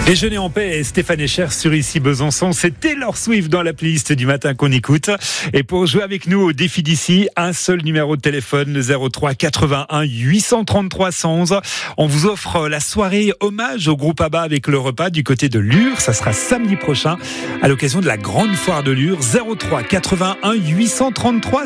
Déjeuner en paix et Stéphane Echer sur Ici Besançon. C'est Taylor Swift dans la playlist du matin qu'on écoute. Et pour jouer avec nous au défi d'ici, un seul numéro de téléphone, le 03 81 833 111. On vous offre la soirée hommage au groupe ABBA avec le repas du côté de Lure. Ça sera samedi prochain à l'occasion de la grande foire de Lure. 03 81 833